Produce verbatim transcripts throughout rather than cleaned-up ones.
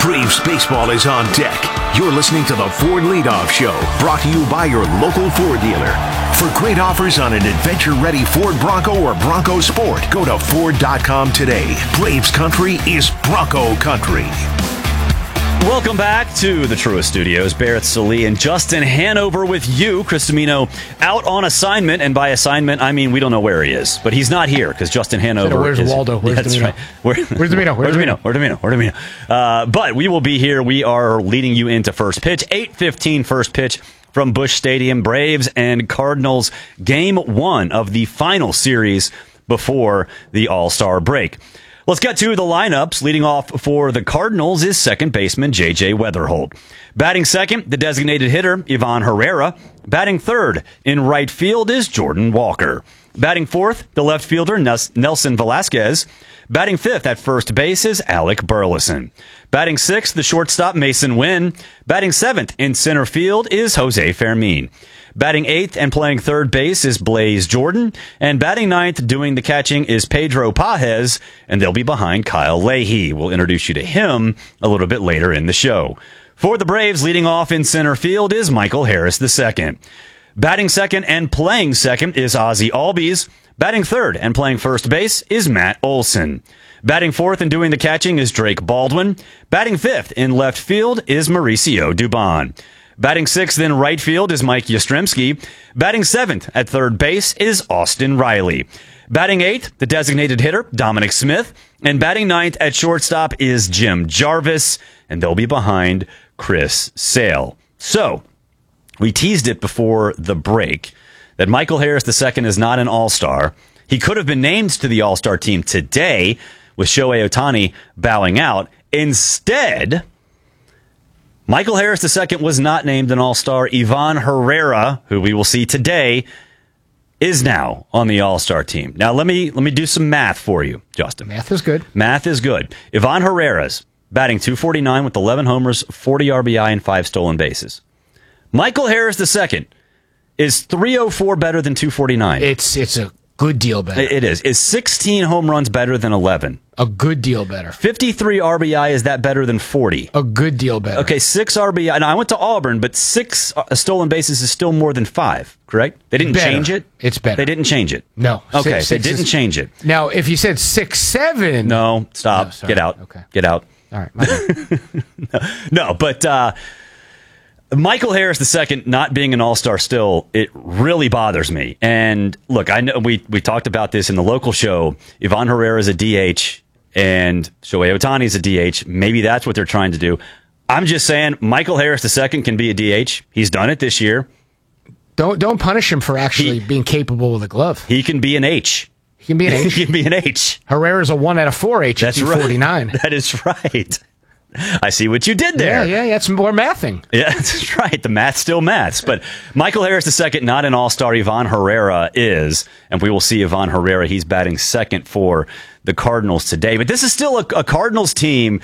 Braves baseball is on deck. You're listening to the Ford Leadoff Show, brought to you by your local Ford dealer. For great offers on an adventure-ready Ford Bronco or Bronco Sport, go to Ford dot com today. Braves country is Bronco country. Welcome back to the Truist Studios. Barrett Sallee and Justin Hanover with you. Chris Domino out on assignment, and by assignment, I mean we don't know where he is, but he's not here because Justin Hanover. Where's is, Waldo? Where's that's Domino? Right. Where, where's Domino? Where's Domino? Where's Domino? Where's Domino? Where's Domino? Uh, but we will be here. We are leading you into first pitch. eight fifteen first pitch from Busch Stadium. Braves and Cardinals, game one of the final series before the All-Star break. Let's get to the lineups. Leading off for the Cardinals is second baseman J J Weatherholt. Batting second, the designated hitter, Ivan Herrera. Batting third in right field is Jordan Walker. Batting fourth, the left fielder, Nelson Velasquez. Batting fifth at first base is Alec Burleson. Batting sixth, the shortstop, Mason Wynn. Batting seventh in center field is Jose Fermin. Batting eighth and playing third base is Blaze Jordan. And batting ninth, doing the catching, is Pedro Pajes, and they'll be behind Kyle Leahy. We'll introduce you to him a little bit later in the show. For the Braves, leading off in center field is Michael Harris the second. Batting second and playing second is Ozzie Albies. Batting third and playing first base is Matt Olson. Batting fourth and doing the catching is Drake Baldwin. Batting fifth in left field is Mauricio Dubon. Batting sixth in right field is Mike Yastrzemski. Batting seventh at third base is Austin Riley. Batting eighth, the designated hitter, Dominic Smith. And batting ninth at shortstop is Jim Jarvis, and they'll be behind Chris Sale. So, we teased it before the break that Michael Harris the second is not an All-Star. He could have been named to the All-Star team today with Shohei Ohtani bowing out. Instead, Michael Harris the second was not named an All-Star. Ivan Herrera, who we will see today, is now on the All-Star team. Now, let me let me do some math for you, Justin. Math is good. Math is good. Ivan Herrera's batting two forty-nine with eleven homers, forty R B I, and five stolen bases. Michael Harris the second is three oh four better than two forty-nine. It's it's a good deal better. It is. Is sixteen home runs better than eleven? A good deal better. fifty-three R B I, is that better than forty? A good deal better. Okay, six R B I. Now, I went to Auburn, but six stolen bases is still more than five, correct? They didn't better. change it? It's better. They didn't change it? No. Okay, six, they six didn't is, change it. Now, if you said six, seven. No, stop. No, Get out. Okay. Get out. All right. My no, no, but uh, Michael Harris the second not being an All-Star still, it really bothers me. And look, I know we, we talked about this in the local show. Ivan Herrera is a D H and Shohei Ohtani is a D H. Maybe that's what they're trying to do. I'm just saying Michael Harris the second can be a D H. He's done it this year. Don't don't punish him for actually he, being capable with a glove. He can be an H. He can be an H. he can be an H. Herrera's a one out of four H. That's at right. forty-nine. That is right. I see what you did there. Yeah, yeah, that's more mathing. Yeah, that's right. The math still maths. But Michael Harris the second, not an All-Star. Ivan Herrera is. And we will see Ivan Herrera. He's batting second for the Cardinals today. But this is still a, a Cardinals team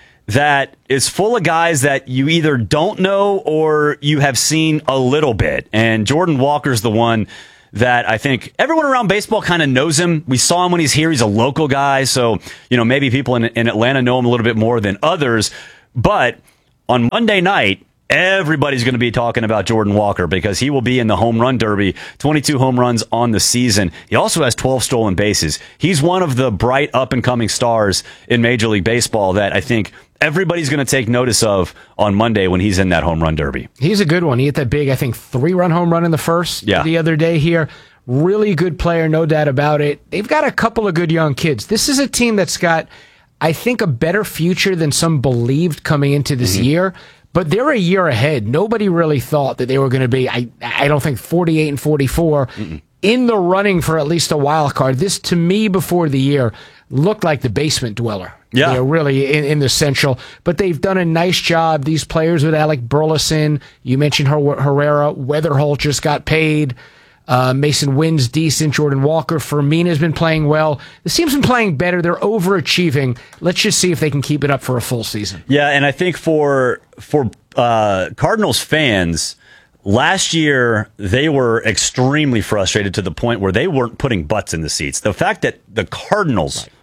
that is full of guys that you either don't know or you have seen a little bit. And Jordan Walker's the one that I think everyone around baseball kind of knows him. We saw him when he's here. He's a local guy. So, you know, maybe people in, in Atlanta know him a little bit more than others. But on Monday night, everybody's going to be talking about Jordan Walker because he will be in the home run derby, twenty-two home runs on the season. He also has twelve stolen bases. He's one of the bright up-and-coming stars in Major League Baseball that I think everybody's going to take notice of on Monday when he's in that home run derby. He's a good one. He hit that big, I think, three-run home run in the first yeah. the other day here. Really good player, no doubt about it. They've got a couple of good young kids. This is a team that's got, I think, a better future than some believed coming into this mm-hmm. year. But they're a year ahead. Nobody really thought that they were going to be, I, I don't think, forty-eight and forty-four Mm-mm. in the running for at least a wild card. This, to me, before the year, looked like the basement dweller. Yeah. You know, really in, in the Central. But they've done a nice job. These players with Alec Burleson, you mentioned Her- Herrera, Weatherholt just got paid. Uh, Mason Wynn's decent. Jordan Walker. Fermina's been playing well. The team's been playing better. They're overachieving. Let's just see if they can keep it up for a full season. Yeah, and I think for for uh, Cardinals fans, last year they were extremely frustrated to the point where they weren't putting butts in the seats. The fact that the Cardinals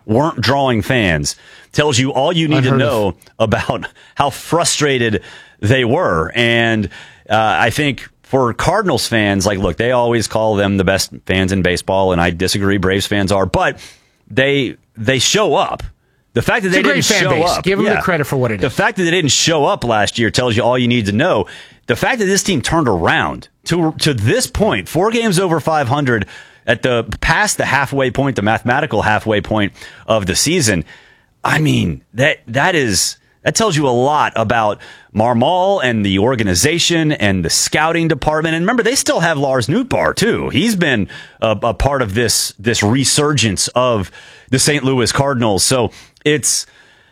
weren't drawing fans tells you all you need to know of. about how frustrated they were. And uh, I think for Cardinals fans, like, look, they always call them the best fans in baseball, and I disagree. Braves fans are, but they they show up. The fact that it's they a great didn't fan show base. up, give them yeah, the credit for what it is. The fact that they didn't show up last year tells you all you need to know. The fact that this team turned around to to this point, four games over five hundred at the past the halfway point, the mathematical halfway point of the season. I mean, that that is that tells you a lot about Marmol and the organization and the scouting department. And remember, they still have Lars Nootbaar too. He's been a, a part of this this resurgence of the Saint Louis Cardinals. So it's.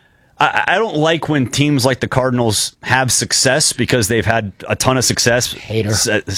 I don't like when teams like the Cardinals have success because they've had a ton of success. Hater.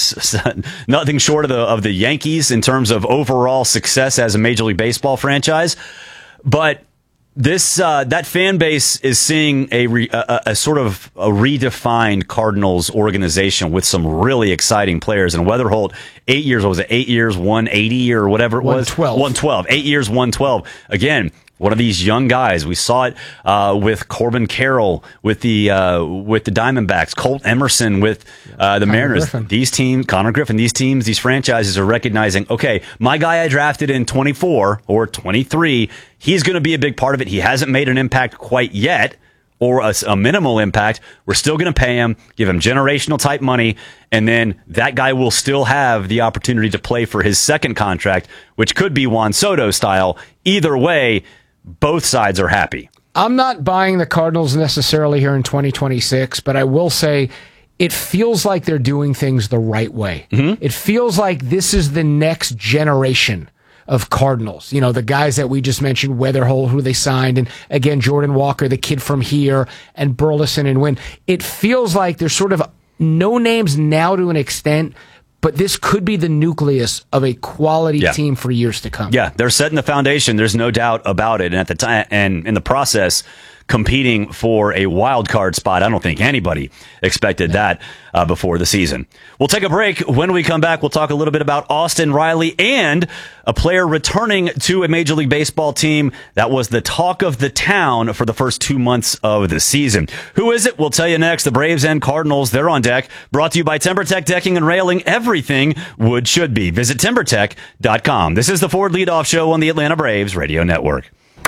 Nothing short of the of the Yankees in terms of overall success as a Major League Baseball franchise. But this uh, that fan base is seeing a, re, a, a sort of a redefined Cardinals organization with some really exciting players. And Weatherholt, eight years, what was it, eight years, one eighty or whatever it was? one twelve. one twelve. Eight years, one twelve. Again, one of these young guys. We saw it uh, with Corbin Carroll, with the uh, with the Diamondbacks, Colt Emerson with uh, the Connor Mariners. Griffin. These teams, Connor Griffin, these teams, these franchises are recognizing, okay, my guy I drafted in twenty-four or twenty-three, he's going to be a big part of it. He hasn't made an impact quite yet, or a, a minimal impact. We're still going to pay him, give him generational type money, and then that guy will still have the opportunity to play for his second contract, which could be Juan Soto style. Either way, both sides are happy. I'm not buying the Cardinals necessarily here in twenty twenty-six, but I will say it feels like they're doing things the right way. Mm-hmm. It feels like this is the next generation of Cardinals. You know, the guys that we just mentioned, Weatherholt, who they signed, and again, Jordan Walker, the kid from here, and Burleson and Wynn. It feels like there's sort of no names now to an extent, but this could be the nucleus of a quality yeah. team for years to come. Yeah, they're setting the foundation. There's no doubt about it. And at the time, and in the process, competing for a wild card spot. I don't think anybody expected that uh, before the season. We'll take a break. When we come back, we'll talk a little bit about Austin Riley and a player returning to a Major League Baseball team that was the talk of the town for the first two months of the season. Who is it? We'll tell you next. The Braves and Cardinals, they're on deck. Brought to you by TimberTech Decking and Railing. Everything wood should be. Visit timber tech dot com. This is the Ford Leadoff Show on the Atlanta Braves Radio Network.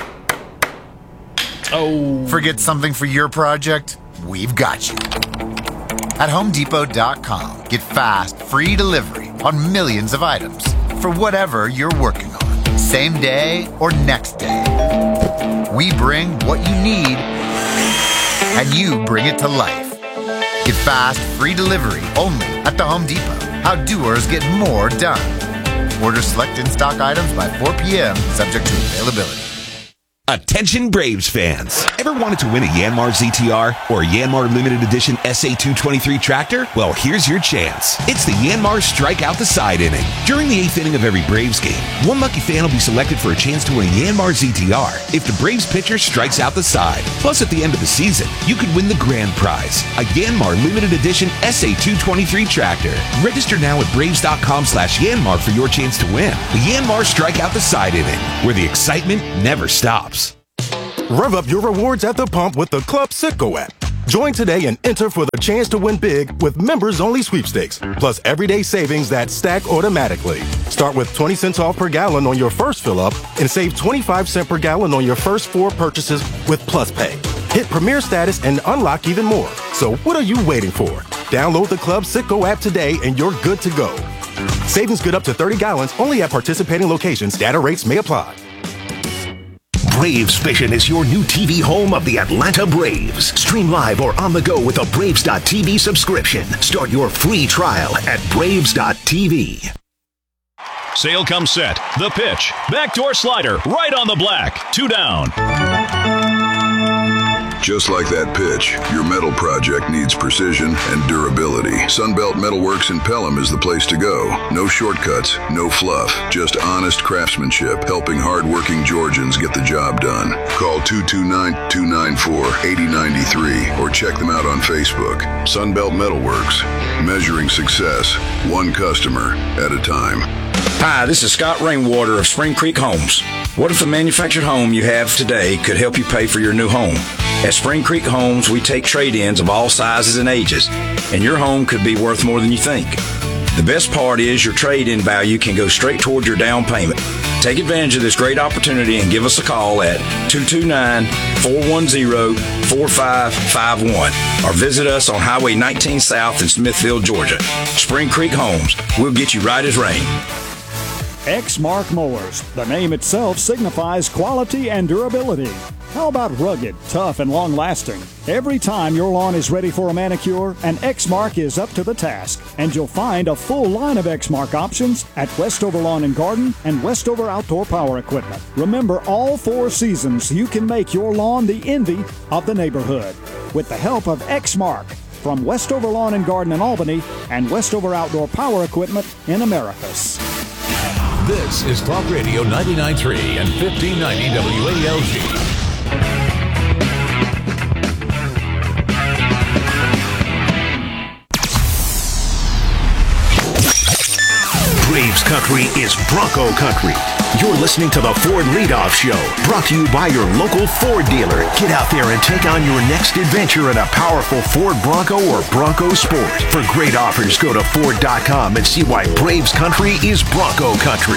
Oh. Forget something for your project? We've got you. At home depot dot com, get fast, free delivery on millions of items for whatever you're working on, same day or next day. We bring what you need, and you bring it to life. Get fast, free delivery only at the Home Depot. How doers get more done. Order select in-stock items by four p.m., subject to availability. Attention Braves fans. Ever wanted to win a Yanmar Z T R or a Yanmar Limited Edition S A two twenty-three tractor? Well, here's your chance. It's the Yanmar Strike Out the Side inning. During the eighth inning of every Braves game, one lucky fan will be selected for a chance to win a Yanmar Z T R if the Braves pitcher strikes out the side. Plus, at the end of the season, you could win the grand prize, a Yanmar Limited Edition S A two twenty-three tractor. Register now at braves dot com slash Yanmar for your chance to win the Yanmar Strike Out the Side inning, where the excitement never stops. Rev up your rewards at the pump with the Club Citgo app. Join today and enter for the chance to win big with members-only sweepstakes, plus everyday savings that stack automatically. Start with twenty cents off per gallon on your first fill-up and save twenty-five cents per gallon on your first four purchases with Plus Pay. Hit Premier status and unlock even more. So what are you waiting for? Download the Club Citgo app today and you're good to go. Savings good up to thirty gallons only at participating locations. Data rates may apply. Braves Vision is your new T V home of the Atlanta Braves. Stream live or on the go with a Braves dot T V subscription. Start your free trial at Braves dot T V. Sale comes set. The pitch. Backdoor slider. Right on the black. Two down. Just like that pitch, your metal project needs precision and durability. Sunbelt Metalworks in Pelham is the place to go. No shortcuts, no fluff, just honest craftsmanship, helping hardworking Georgians get the job done. Call two two nine, two nine four, eight oh nine three or check them out on Facebook. Sunbelt Metalworks, measuring success, one customer at a time. Hi, this is Scott Rainwater of Spring Creek Homes. What if the manufactured home you have today could help you pay for your new home? At Spring Creek Homes, we take trade-ins of all sizes and ages, and your home could be worth more than you think. The best part is your trade-in value can go straight toward your down payment. Take advantage of this great opportunity and give us a call at two two nine, four one zero, four five five one or visit us on Highway nineteen South in Smithfield, Georgia. Spring Creek Homes, we'll get you right as rain. Exmark Mowers. The name itself signifies quality and durability. How about rugged, tough, and long-lasting? Every time your lawn is ready for a manicure, an Exmark is up to the task. And you'll find a full line of Exmark options at Westover Lawn and Garden and Westover Outdoor Power Equipment. Remember, all four seasons, you can make your lawn the envy of the neighborhood. With the help of Exmark from Westover Lawn and Garden in Albany and Westover Outdoor Power Equipment in Americus. This is Talk Radio ninety-nine point three and fifteen ninety W A L G. Braves country is Bronco country. You're listening to the Ford Leadoff Show, brought to you by your local Ford dealer. Get out there and take on your next adventure in a powerful Ford Bronco or Bronco Sport. For great offers, go to Ford dot com and see why Braves country is Bronco country.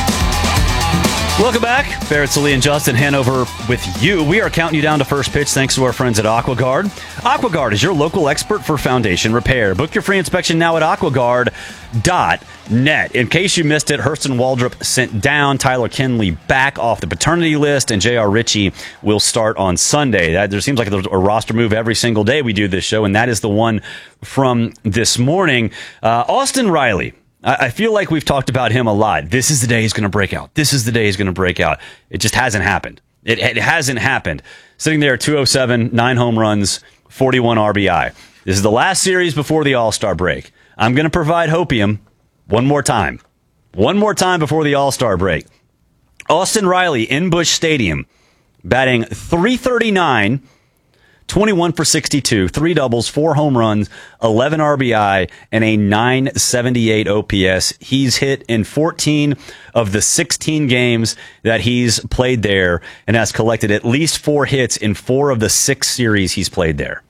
Welcome back. Barrett, Sully, and Justin Hanover with you. We are counting you down to first pitch thanks to our friends at AquaGuard. AquaGuard is your local expert for foundation repair. Book your free inspection now at aquaguard dot net. In case you missed it, Hurston Waldrop sent down, Tyler Kinley back off the paternity list, and J R. Ritchie will start on Sunday. That, there seems like there's a roster move every single day we do this show, and that is the one from this morning. Uh, Austin Riley. I feel like we've talked about him a lot. This is the day he's going to break out. This is the day he's going to break out. It just hasn't happened. It, it hasn't happened. Sitting there at two oh seven, nine home runs, forty-one R B I. This is the last series before the All-Star break. I'm going to provide hopium one more time. One more time before the All-Star break. Austin Riley in Busch Stadium, batting three thirty-nine, twenty-one for sixty-two, three doubles, four home runs, eleven R B I, and a nine seventy-eight O P S. He's hit in fourteen of the sixteen games that he's played there and has collected at least four hits in four of the six series he's played there.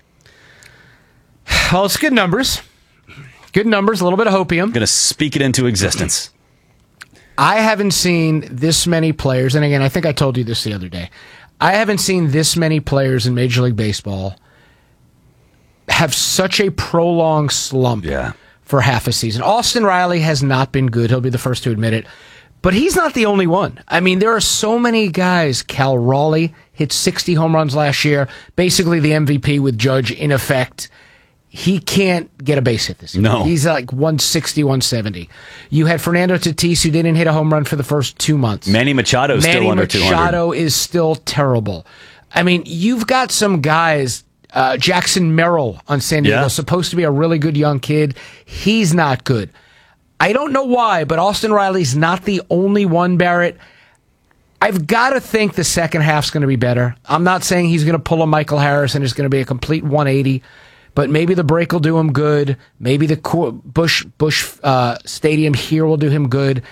Well, it's good numbers. Good numbers, a little bit of hopium. Going to speak it into existence. I haven't seen this many players, and again, I think I told you this the other day. I haven't seen this many players in Major League Baseball have such a prolonged slump yeah. for half a season. Austin Riley has not been good. He'll be the first to admit it. But he's not the only one. I mean, there are so many guys. Cal Raleigh hit sixty home runs last year, basically the M V P with Judge in effect. He can't get a base hit this year. No. He's like one sixty, one seventy. You had Fernando Tatis, who didn't hit a home run for the first two months. Manny Machado is still under two hundred. Manny Machado is still terrible. I mean, you've got some guys, uh, Jackson Merrill on San Diego, yeah. supposed to be a really good young kid. He's not good. I don't know why, but Austin Riley's not the only one, Barrett. I've got to think the second half's going to be better. I'm not saying he's going to pull a Michael Harris and it's going to be a complete one eighty. But maybe the break will do him good. Maybe the Busch Busch uh, Stadium here will do him good.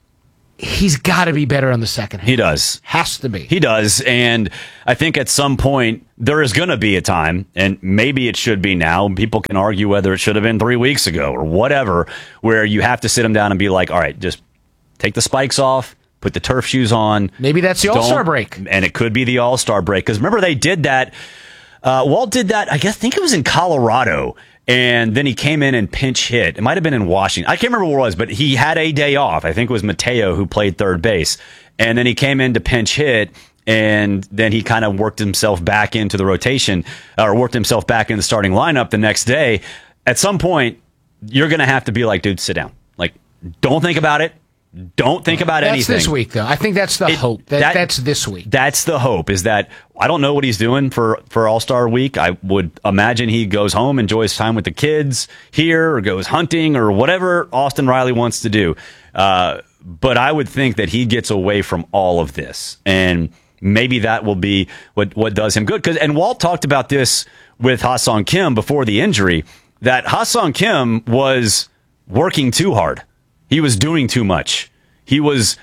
He's got to be better on the second half. He does. Has to be. He does. And I think at some point there is going to be a time, and maybe it should be now. People can argue whether it should have been three weeks ago or whatever, where you have to sit him down and be like, all right, just take the spikes off, put the turf shoes on. Maybe that's the All-Star break. And it could be the All-Star break. Because remember, they did that. Uh, Walt did that, I guess, I think it was in Colorado, and then he came in and pinch hit. It might have been in Washington. I can't remember where it was, but he had a day off. I think it was Mateo who played third base. And then he came in to pinch hit, and then he kind of worked himself back into the rotation, or worked himself back in the starting lineup the next day. At some point, you're going to have to be like, dude, sit down. Like, don't think about it. Don't think about that's anything. That's this week, though. I think that's the it, hope. That, that, that's this week. That's the hope, is that I don't know what he's doing for, for All-Star Week. I would imagine he goes home, enjoys time with the kids here, or goes hunting, or whatever Austin Riley wants to do. Uh, but I would think that he gets away from all of this. And maybe that will be what, what does him good. 'Cause, and Walt talked about this with Ha-Seong Kim before the injury, that Ha-Seong Kim was working too hard. He was doing too much. He was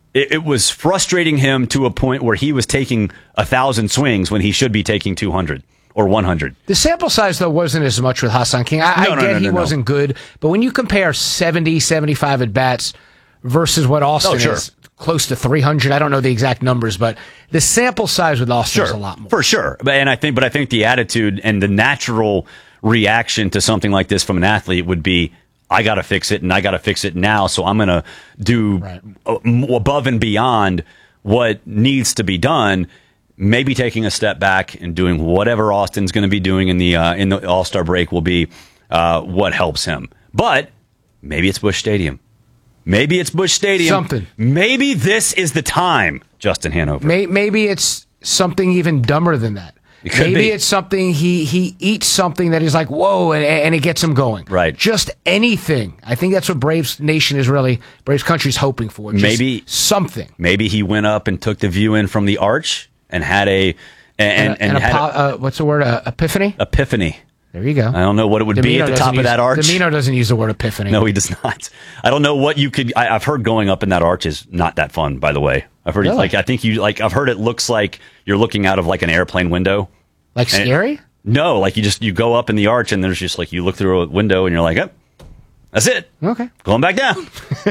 it, it was frustrating him to a point where he was taking a thousand swings when he should be taking two hundred or one hundred. The sample size, though, wasn't as much with Hassan King. I, no, I no, get no, no, he no. wasn't good, but when you compare seventy, seventy-five at-bats versus what Austin Oh, sure. is, close to three hundred, I don't know the exact numbers, but the sample size with Austin Sure, is a lot more. for sure. But and I think, but I think the attitude and the natural reaction to something like this from an athlete would be, I got to fix it, and I got to fix it now. So I'm going to do Right. above and beyond what needs to be done. Maybe taking a step back and doing whatever Austin's going to be doing in the uh, in the All-Star break will be uh, what helps him. But maybe it's Busch Stadium. Maybe it's Busch Stadium. Something. Maybe this is the time, Justin Hanover. May, maybe it's something even dumber than that. It could Maybe be. it's something he, he eats something that is like, whoa, and, and it gets him going. Right. Just anything. I think that's what Braves Nation is really, Braves Country's hoping for. Just Maybe something. Maybe he went up and took the view in from the arch and had a and and, and a had po- a, uh, what's the word? Uh, epiphany? epiphany. There you go. I don't know what it would be Domino at the doesn't top of use- that arch. Domino doesn't use the word epiphany. No, he does not. I don't know what you could. I, I've heard going up in that arch is not that fun. By the way, I've heard Really? like I think you like I've heard it looks like you're looking out of like an airplane window. Like And it- scary? No, like you just you go up in the arch and there's just like you look through a window and you're like, oh, that's it. Okay. Going back down.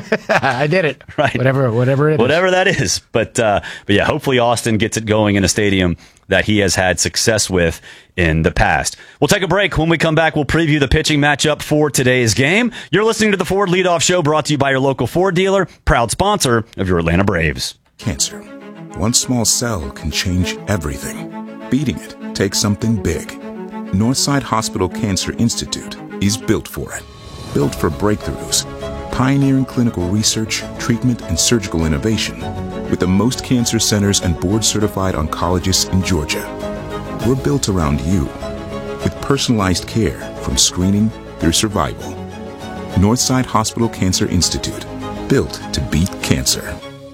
I did it. Right. Whatever, whatever it is. Whatever that is. But uh, but yeah, hopefully Austin gets it going in a stadium that he has had success with in the past. We'll take a break. When we come back, we'll preview the pitching matchup for today's game. You're listening to the Ford Leadoff Show, brought to you by your local Ford dealer, proud sponsor of your Atlanta Braves. Cancer. One small cell can change everything. Beating it takes something big. Northside Hospital Cancer Institute is built for it. Built for breakthroughs, pioneering clinical research, treatment, and surgical innovation, with the most cancer centers and board-certified oncologists in Georgia. We're built around you, with personalized care from screening through survival. Northside Hospital Cancer Institute, built to beat cancer.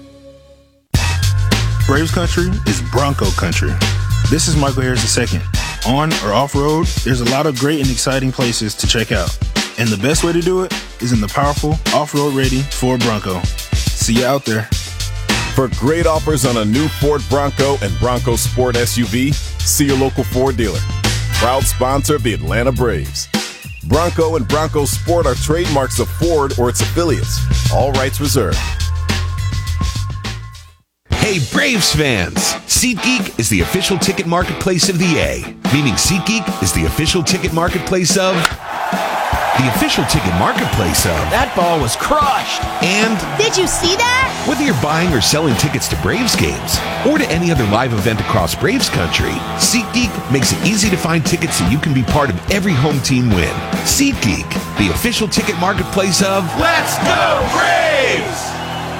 Braves country is Bronco country. This is Michael Harris the second. On or off-road, there's a lot of great and exciting places to check out. And the best way to do it is in the powerful, off-road ready Ford Bronco. See you out there. For great offers on a new Ford Bronco and Bronco Sport S U V, see your local Ford dealer. Proud sponsor of the Atlanta Braves. Bronco and Bronco Sport are trademarks of Ford or its affiliates. All rights reserved. Hey, Braves fans! SeatGeek is the official ticket marketplace of the A, meaning SeatGeek is the official ticket marketplace of the official ticket marketplace of That ball was crushed. And Did you see that? whether you're buying or selling tickets to Braves games or to any other live event across Braves country, SeatGeek makes it easy to find tickets so you can be part of every home team win. SeatGeek, the official ticket marketplace of Let's go Braves!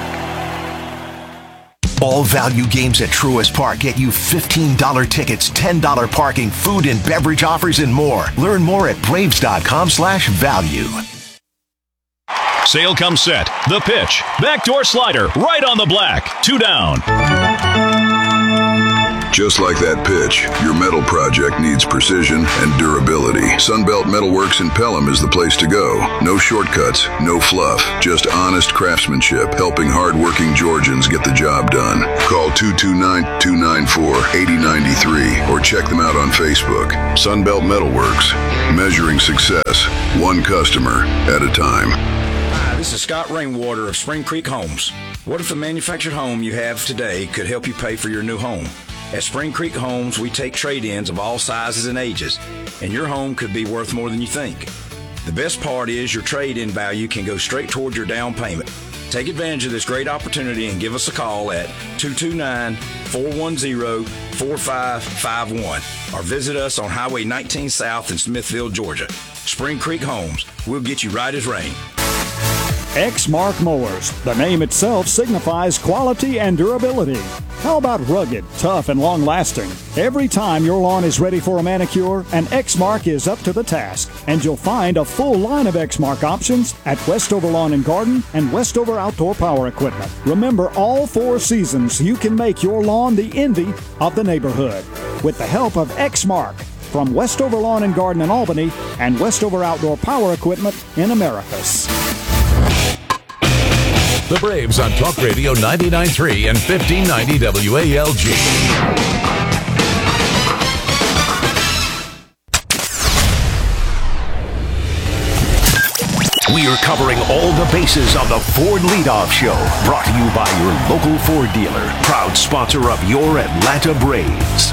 All value games at Truist Park get you fifteen dollars tickets, ten dollars parking, food and beverage offers, and more. Learn more at braves.com slash value. Sale comes set. The pitch. Backdoor slider. Right on the black. Two down. Just like that pitch, your metal project needs precision and durability. Sunbelt Metalworks in Pelham is the place to go. No shortcuts, no fluff, just honest craftsmanship, helping hardworking Georgians get the job done. Call two two nine, two nine four, eight oh nine three or check them out on Facebook. Sunbelt Metalworks, measuring success, one customer at a time. Hi, this is Scott Rainwater of Spring Creek Homes. What if the manufactured home you have today could help you pay for your new home? At Spring Creek Homes, we take trade-ins of all sizes and ages, and your home could be worth more than you think. The best part is your trade-in value can go straight toward your down payment. Take advantage of this great opportunity and give us a call at two two nine, four one zero, four five five one or visit us on Highway nineteen South in Smithville, Georgia. Spring Creek Homes, we'll get you right as rain. Exmark Mowers. The name itself signifies quality and durability. How about rugged, tough, and long-lasting? Every time your lawn is ready for a manicure, an Exmark is up to the task. And you'll find a full line of Exmark options at Westover Lawn and Garden and Westover Outdoor Power Equipment. Remember, all four seasons, you can make your lawn the envy of the neighborhood with the help of Exmark from Westover Lawn and Garden in Albany and Westover Outdoor Power Equipment in Americus. The Braves on Talk Radio ninety-nine point three and fifteen ninety W A L G. We are covering all the bases on the Ford Leadoff Show. Brought to you by your local Ford dealer. Proud sponsor of your Atlanta Braves.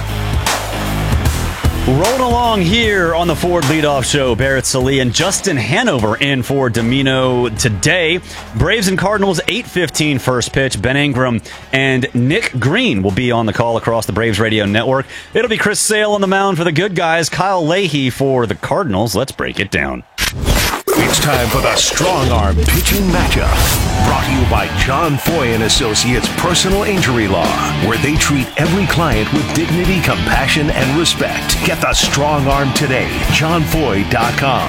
Rolling along here on the Ford Leadoff Show, Barrett Sallee and Justin Hanover in for Domino today. Braves and Cardinals, eight fifteen first pitch. Ben Ingram and Nick Green will be on the call across the Braves radio network. It'll be Chris Sale on the mound for the good guys, Kyle Leahy for the Cardinals. Let's break it down. It's time for the Strong Arm Pitching Matchup. Brought to you by John Foy and Associates Personal Injury Law, where they treat every client with dignity, compassion, and respect. Get the Strong Arm today. john foy dot com.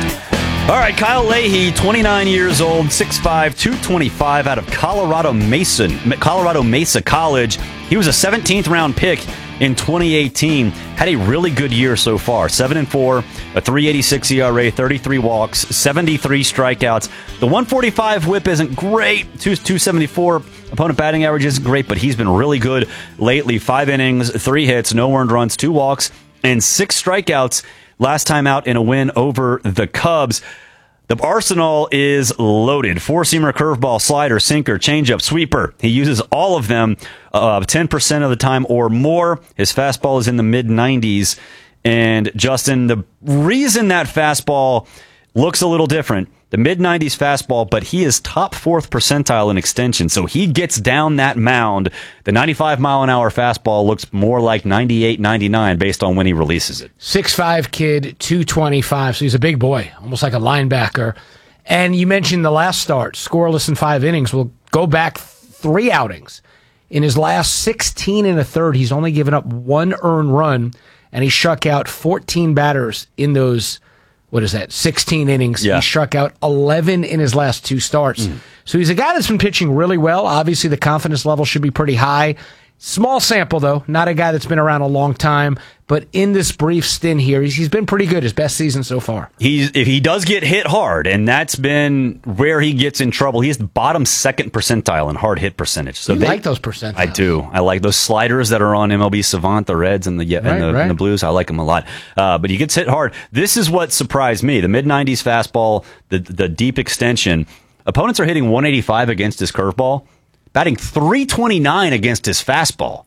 All right, Kyle Leahy, twenty-nine years old, six five, two twenty-five, out of Colorado Mesa, Colorado Mesa College. He was a seventeenth round pick in twenty eighteen. Had a really good year so far. seven and four, a three eighty-six E R A, thirty-three walks, seventy-three strikeouts. The one forty-five whip isn't great. two seventy-four opponent batting average isn't great, but he's been really good lately. Five innings, three hits, no earned runs, two walks, and six strikeouts last time out in a win over the Cubs. The arsenal is loaded. Four-seamer, curveball, slider, sinker, changeup, sweeper. He uses all of them uh, ten percent of the time or more. His fastball is in the mid nineties. And, Justin, the reason that fastball looks a little different, the mid nineties fastball, but he is top fourth percentile in extension. So he gets down that mound. The ninety-five mile an hour fastball looks more like ninety-eight, ninety-nine based on when he releases it. six five kid, two twenty-five. So he's a big boy, almost like a linebacker. And you mentioned the last start, scoreless in five innings. We'll go back three outings. In his last sixteen and a third, he's only given up one earned run, and he struck out fourteen batters in those, what is that, sixteen innings. Yeah. He struck out eleven in his last two starts. Mm. So he's a guy that's been pitching really well. Obviously, the confidence level should be pretty high. Small sample, though. Not a guy that's been around a long time. But in this brief stint here, he's, he's been pretty good. His best season so far. He's, if he does get hit hard, and that's been where he gets in trouble. He's the bottom second percentile in hard hit percentage. So you they, like those percentiles. I do. I like those sliders that are on M L B Savant, the Reds and the, and right, the, right. and the Blues. I like them a lot. Uh, but he gets hit hard. This is what surprised me. The mid nineties fastball, the, the deep extension. Opponents are hitting one eighty-five against his curveball, batting three twenty-nine against his fastball.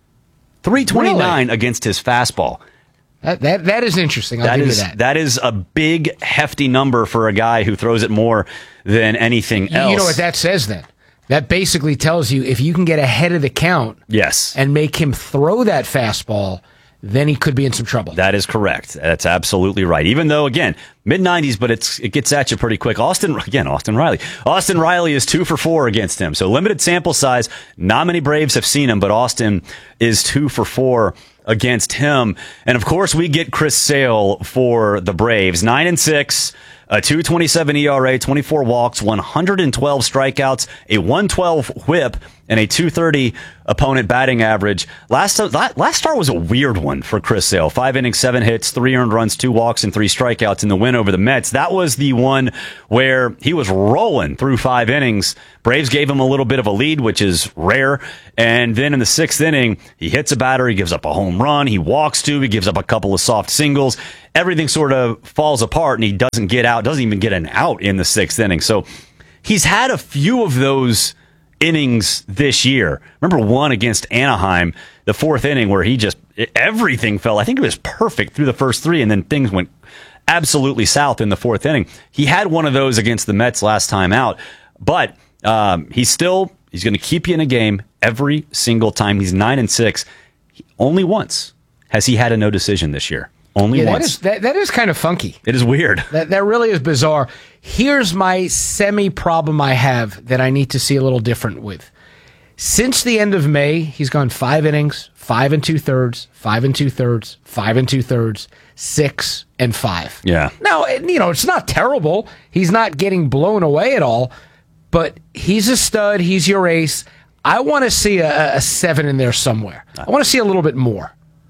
three twenty-nine Really? against his fastball. That that that is interesting. I'll That give is you that. that is a big, hefty number for a guy who throws it more than anything You- else. You know what that says then? That basically tells you if you can get ahead of the count Yes. and make him throw that fastball, then he could be in some trouble. That is correct. That's absolutely right. Even though, again, mid nineties, but it's it gets at you pretty quick. Austin, again, Austin Riley. Austin Riley is two for four against him. So limited sample size. Not many Braves have seen him, but Austin is two for four against him. And of course, we get Chris Sale for the Braves. Nine and six. A two twenty-seven E R A, twenty-four walks, one hundred twelve strikeouts, a one twelve whip, and a two thirty opponent batting average. Last last start was a weird one for Chris Sale. Five innings, seven hits, three earned runs, two walks, and three strikeouts in the win over the Mets. That was the one where he was rolling through five innings. Braves gave him a little bit of a lead, which is rare. And then in the sixth inning, he hits a batter, he gives up a home run, he walks two, he gives up a couple of soft singles. Everything sort of falls apart, and he doesn't get out, doesn't even get an out in the sixth inning. So he's had a few of those innings this year. Remember one against Anaheim, the fourth inning, where he just, everything fell. I think it was perfect through the first three, and then things went absolutely south in the fourth inning. He had one of those against the Mets last time out, but um, he's still, he's going to keep you in a game every single time. He's nine and six. He, only once has he had a no decision this year. Only yeah, once. That is, that, that is kind of funky. It is weird. That that really is bizarre. Here's my semi-problem I have that I need to see a little different with. Since the end of May, he's gone five innings, five and two-thirds, five and two-thirds, five and two-thirds, six and five. Yeah. Now, you know, it's not terrible. He's not getting blown away at all, but he's a stud. He's your ace. I want to see a, a seven in there somewhere. I want to see a little bit more.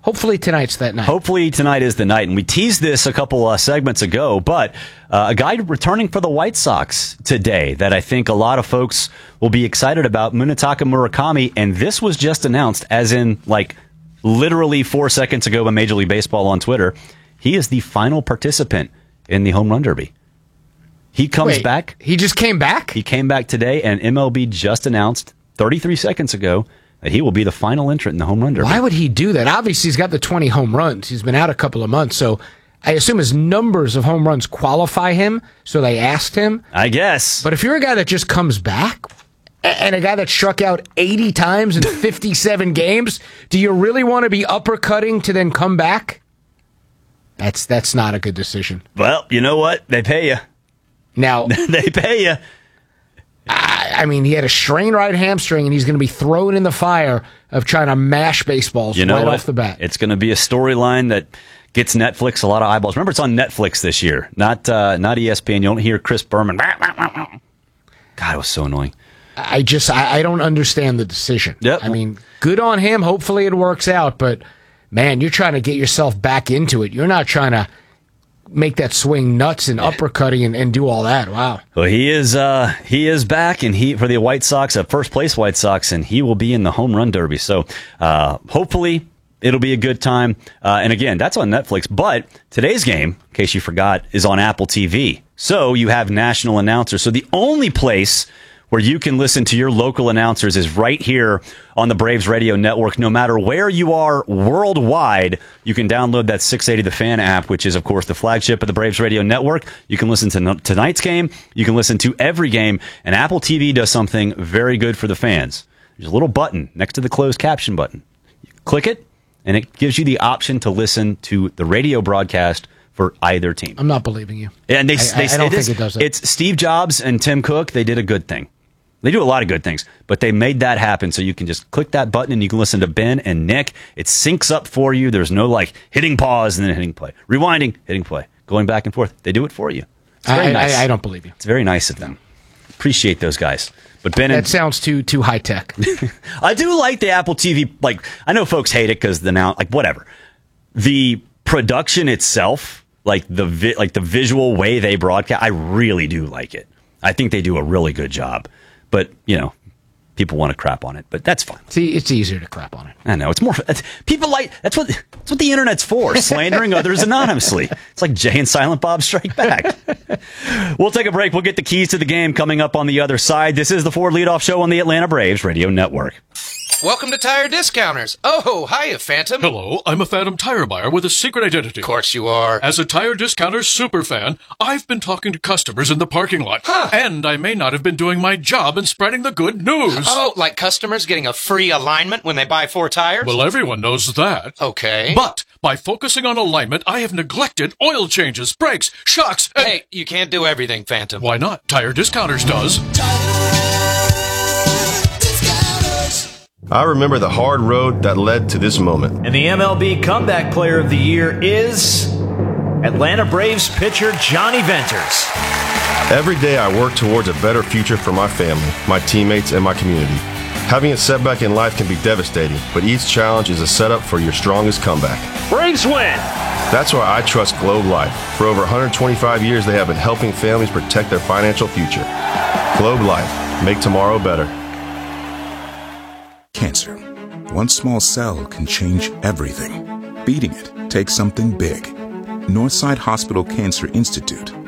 Hopefully tonight's that night. Hopefully tonight is the night. And we teased this a couple uh, segments ago, but uh, a guy returning for the White Sox today that I think a lot of folks will be excited about, Munetaka Murakami. And this was just announced, as in like literally four seconds ago by Major League Baseball on Twitter. He is the final participant in the Home Run Derby. He comes Wait, back. He just came back? He came back today, and M L B just announced thirty-three seconds ago that he will be the final entrant in the Home Run Derby. Why would he do that? Obviously, he's got the twenty home runs. He's been out a couple of months, so I assume his numbers of home runs qualify him, so they asked him. I guess. But if you're a guy that just comes back, and a guy that struck out eighty times in fifty-seven games, do you really want to be uppercutting to then come back? That's that's not a good decision. Well, you know what? They pay you. Now they pay you. I, I mean, he had a strained right hamstring, and he's going to be thrown in the fire of trying to mash baseballs You know right what? off the bat. It's going to be a storyline that gets Netflix a lot of eyeballs. Remember, it's on Netflix this year, not uh, not E S P N. You don't hear Chris Berman. God, it was so annoying. I just I, I don't understand the decision. Yep. I mean, good on him. Hopefully it works out, but man, you're trying to get yourself back into it. You're not trying to make that swing nuts and uppercutting and, and do all that. Wow. Well, he is uh, he is back, and he for the White Sox, uh, first place White Sox, and he will be in the Home Run Derby. So uh, hopefully it'll be a good time. Uh, and again, that's on Netflix. But today's game, in case you forgot, is on Apple T V. So you have national announcers. So the only place where you can listen to your local announcers is right here on the Braves Radio Network. No matter where you are worldwide, you can download that six eighty The Fan app, which is, of course, the flagship of the Braves Radio Network. You can listen to tonight's game. You can listen to every game. And Apple T V does something very good for the fans. There's a little button next to the closed caption button. You click it, and it gives you the option to listen to the radio broadcast for either team. I'm not believing you. And they, I, they, I, I don't it think is, it does that. It's Steve Jobs and Tim Cook. They did a good thing. They do a lot of good things, but they made that happen so you can just click that button and you can listen to Ben and Nick. It syncs up for you. There's no like hitting pause and then hitting play, rewinding, hitting play, going back and forth. They do it for you. It's very I, nice. I, I don't believe you. It's very nice of them. Appreciate those guys. But Ben, that and, sounds too too high tech. I do like the Apple T V. Like I know folks hate it because the now like whatever. The production itself, like the vi- like the visual way they broadcast, I really do like it. I think they do a really good job. But, you know, people want to crap on it, but that's fine. See, it's easier to crap on it. I know. It's more, it's, people like, that's what, that's what the internet's for, slandering others anonymously. It's like Jay and Silent Bob Strike Back. We'll take a break. We'll get the keys to the game coming up on the other side. This is the Ford Leadoff Show on the Atlanta Braves Radio Network. Welcome to Tire Discounters. Oh, hiya, Phantom. Hello, I'm a Phantom tire buyer with a secret identity. Of course you are. As a Tire Discounters superfan, I've been talking to customers in the parking lot. Huh. And I may not have been doing my job in spreading the good news. Oh, like customers getting a free alignment when they buy four tires? Well, everyone knows that. Okay. But by focusing on alignment, I have neglected oil changes, brakes, shocks, and... Hey, you can't do everything, Phantom. Why not? Tire Discounters does. I remember the hard road that led to this moment. And the M L B Comeback Player of the Year is Atlanta Braves pitcher Johnny Venters. Every day I work towards a better future for my family, my teammates, and my community. Having a setback in life can be devastating, but each challenge is a setup for your strongest comeback. Braves win! That's why I trust Globe Life. For over one hundred twenty-five years, they have been helping families protect their financial future. Globe Life. Make tomorrow better. Cancer. One small cell can change everything. Beating it takes something big. Northside Hospital Cancer Institute